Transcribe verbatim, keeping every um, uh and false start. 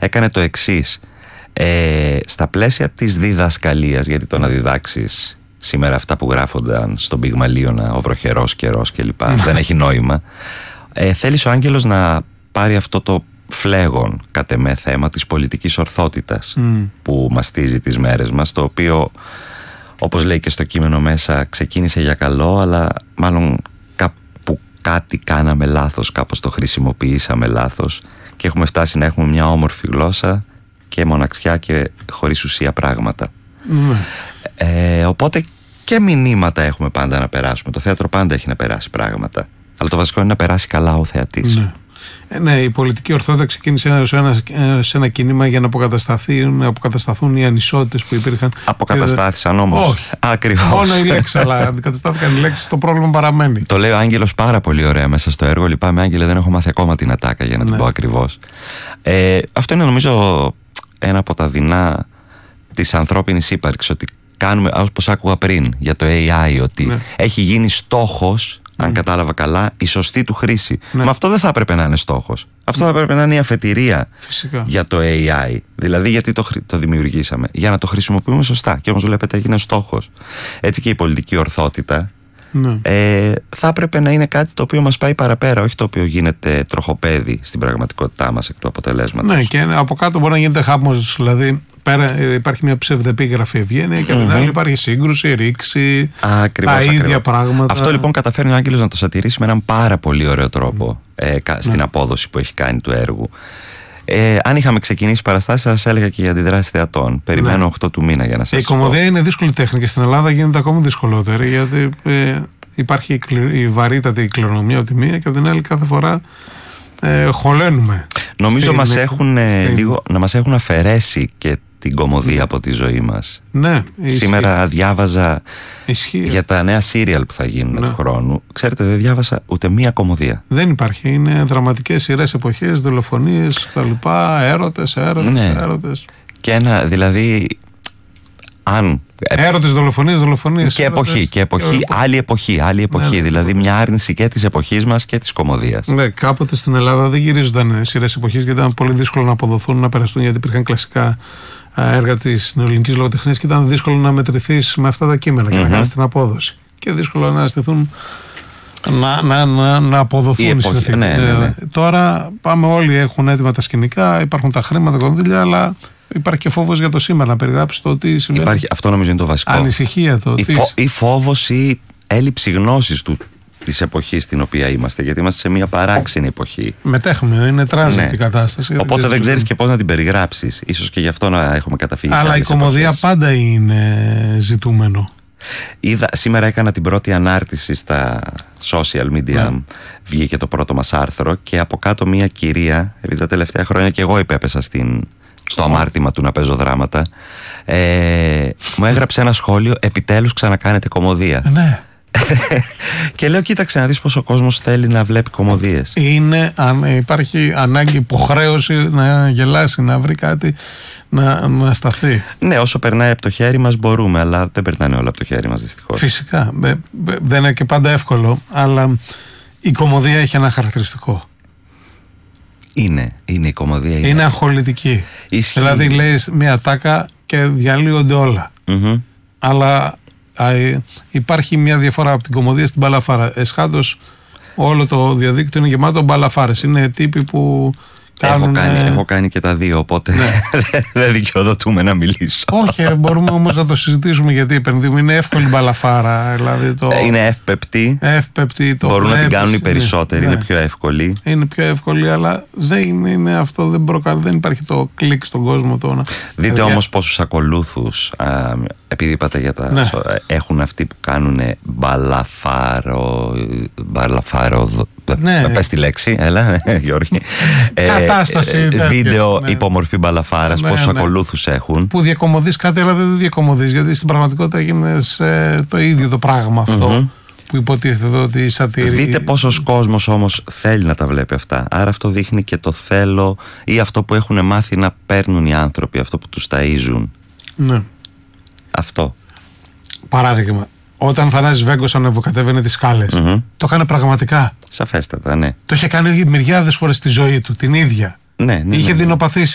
έκανε το εξής. Ε, στα πλαίσια της διδασκαλίας, γιατί το να διδάξεις σήμερα αυτά που γράφονταν στον Πυγμαλίωνα, ο βροχερός καιρός κλπ. Δεν έχει νόημα. Ε, θέλεις ο Άγγελος να πάρει αυτό το φλέγον κατ' εμέ θέμα της πολιτικής ορθότητας mm. που μαστίζει τις μέρες μας, το οποίο, όπως λέει και στο κείμενο μέσα, ξεκίνησε για καλό, αλλά μάλλον κάπου κάτι κάναμε λάθος, κάπως το χρησιμοποιήσαμε λάθος και έχουμε φτάσει να έχουμε μια όμορφη γλώσσα και μοναξιά και χωρίς ουσία πράγματα. Mm. Ε, οπότε και μηνύματα έχουμε πάντα να περάσουμε. Το θέατρο πάντα έχει να περάσει πράγματα. Αλλά το βασικό είναι να περάσει καλά ο θεατής. Ναι. Ε, ναι, η πολιτική ορθότητα ξεκίνησε σε ένα, σε ένα κίνημα για να αποκατασταθούν, να αποκατασταθούν οι ανισότητες που υπήρχαν. Αποκαταστάθησαν όμως. Όχι. Ακριβώς. Μόνο οι λέξεις, αλλά αντικαταστάθηκαν οι λέξεις, το πρόβλημα παραμένει. Το λέει ο Άγγελος πάρα πολύ ωραία μέσα στο έργο. Λυπάμαι, Άγγελε, δεν έχω μάθει ακόμα την ατάκα για να ναι. την πω ακριβώς. Ε, αυτό είναι νομίζω ένα από τα δεινά της ανθρώπινης ύπαρξης. Ότι κάνουμε, όπως άκουγα πριν για το έι άι, ότι ναι. έχει γίνει στόχος, αν mm. κατάλαβα καλά, η σωστή του χρήση. Ναι. Μα αυτό δεν θα έπρεπε να είναι στόχος. Αυτό θα έπρεπε να είναι η αφετηρία Φυσικά. για το έι άι. Δηλαδή, γιατί το, το δημιουργήσαμε? Για να το χρησιμοποιούμε σωστά. Και όμως βλέπετε, έγινε στόχος. Έτσι και η πολιτική ορθότητα ναι. ε, θα έπρεπε να είναι κάτι το οποίο μας πάει παραπέρα, όχι το οποίο γίνεται τροχοπέδι στην πραγματικότητά μας εκ του αποτελέσματος. Ναι, και από κάτω μπορεί να γίνεται χάμος. Δηλαδή, πέρα, υπάρχει μια ψευδεπίγραφη ευγένεια και από την άλλη υπάρχει σύγκρουση, ρήξη, ακριβώς, τα ακριβώς. ίδια πράγματα. Αυτό λοιπόν καταφέρνει ο Άγγελος να το σατηρήσει με έναν πάρα πολύ ωραίο τρόπο mm. ε, στην ναι. απόδοση που έχει κάνει του έργου. Ε, αν είχαμε ξεκινήσει παραστάσεις, θα σας έλεγα και για αντιδράσεις θεατών. Περιμένω ναι. οκτώ του μήνα για να σας Η κομμωδία είναι δύσκολη τέχνη και στην Ελλάδα γίνεται ακόμη δυσκολότερη, γιατί ε, υπάρχει η, κλη, η βαρύτατη κληρονομιά από τη μία και από την άλλη κάθε φορά ε, χωλένουμε. Νομίζω στην, μας έχουν, ε, λίγο, να μας έχουν αφαιρέσει και την κομμωδία ναι. από τη ζωή μας. Ναι, σήμερα ισχύει. διάβαζα ισχύει. για τα νέα σύριαλ που θα γίνουν ναι. του χρόνου. Ξέρετε, δεν διάβασα ούτε μία κομμωδία. Δεν υπάρχει. Είναι δραματικές σειρές, εποχές, δολοφονίες, τα λοιπά, έρωτες, έρωτες, ναι. έρωτες. Και ένα, δηλαδή, αν... Έρωτες, δολοφονίες, δολοφονίες. Και έρωτες, εποχή, και εποχή, και άλλη εποχή, άλλη εποχή. Ναι, δηλαδή ναι. μια άρνηση και της εποχής μας και της κομμωδίας. Ναι, κάποτε στην Ελλάδα δεν γυρίζονταν σειρές εποχής γιατί ήταν πολύ δύσκολο να αποδοθούν, να περαστούν, γιατί υπήρχαν κλασικά έργα της νεοελληνικής λογοτεχνίας και ήταν δύσκολο να μετρηθείς με αυτά τα κείμενα και mm-hmm. να κάνεις την απόδοση. Και δύσκολο να στηθούν, να, να, να, να αποδοθούν οι εποχή, ναι, ναι, ναι. Ε, τώρα πάμε όλοι, έχουν έτοιμα τα σκηνικά, υπάρχουν τα χρήματα, κονδύλια, αλλά υπάρχει και φόβος για το σήμερα, να περιγράψει το τι συμβαίνει. Υπάρχει, αυτό νομίζω είναι το βασικό. Ανησυχία το. Ή, φο, ή φόβος ή έλλειψη γνώσης του. Της εποχής στην οποία είμαστε, γιατί είμαστε σε μια παράξενη εποχή. Μετέχουμε, είναι τράζετη ναι. η κατάσταση. Οπότε δεν ξέρεις και πώς να την περιγράψεις. Ίσως και γι' αυτό να έχουμε καταφύγει. Αλλά η κομμωδία εποχές. Πάντα είναι ζητούμενο. Είδα, σήμερα έκανα την πρώτη ανάρτηση στα social media. Ναι. Βγήκε το πρώτο μας άρθρο και από κάτω μια κυρία, επειδή τα τελευταία χρόνια και εγώ υπέπεσα στην, στο αμάρτημα του να παίζω δράματα, ε, μου έγραψε ένα σχόλιο: επιτέλους ξανακάνετε κομμωδία. Ναι. Και λέω, κοίταξε να δεις πως ο κόσμος θέλει να βλέπει κομμωδίες. Είναι, αν υπάρχει ανάγκη, υποχρέωση να γελάσει, να βρει κάτι να, να σταθεί. Ναι, όσο περνάει από το χέρι μας μπορούμε, αλλά δεν περνάνε όλα από το χέρι μας δυστυχώς. Φυσικά, δεν είναι και πάντα εύκολο, αλλά η κομμωδία έχει ένα χαρακτηριστικό. Είναι, είναι η κομμωδία. Είναι, είναι αγχολητική. Ισχύει. Δηλαδή λες μια τάκα και διαλύονται όλα. Mm-hmm. Αλλά Α, υπάρχει μια διαφορά από την κομμωδία στην μπαλαφάρα. Εσχάτως όλο το διαδίκτυο είναι γεμάτο μπαλαφάρες. Είναι τύποι που κάνουν... Έχω κάνει, έχω κάνει και τα δύο, οπότε ναι. δεν δικαιοδοτούμε να μιλήσω. Όχι, μπορούμε όμως να το συζητήσουμε, γιατί επενδύουμε. Είναι εύκολη μπαλαφάρα. Δηλαδή το... Είναι εύπεπτη. εύπεπτη το Μπορούν βλέπεις, να την κάνουν οι περισσότεροι. Ναι. Είναι πιο εύκολη. Είναι πιο εύκολη, αλλά δεν είναι αυτό. Δεν, προκα... δεν υπάρχει το κλικ στον κόσμο. Το... Δείτε δηλαδή... όμως πόσους ακολούθους, α, επειδή είπατε για τα. Ναι. Έχουν αυτοί που κάνουν μπαλαφάρο. Μπαλαφάρο. Ναι. Πες τη λέξη, έλα, Γιώργη. Κατάσταση. Ε, βίντεο ναι. υπομορφή μπαλαφάρας, ναι, πόσους ναι. ακολούθους έχουν. Που διακομωδείς κάτι, αλλά δεν το διακομωδείς, γιατί στην πραγματικότητα γίνεις ε, το ίδιο το πράγμα αυτό. Mm-hmm. Που υποτίθεται ότι σατήρι. Δείτε πόσος κόσμος όμως θέλει να τα βλέπει αυτά. Άρα αυτό δείχνει και το θέλω ή αυτό που έχουν μάθει να παίρνουν οι άνθρωποι, αυτό που τους ταΐζουν. Ναι. Αυτό. Παράδειγμα. Όταν Θανάσης Βέγκος ανεβοκατέβαινε τις σκάλες, mm-hmm. το έκανε πραγματικά. Σαφέστατα, ναι. Το είχε κάνει μυριάδες φορές στη ζωή του, την ίδια. Ναι, ναι, είχε ναι, ναι. δεινοπαθήσει.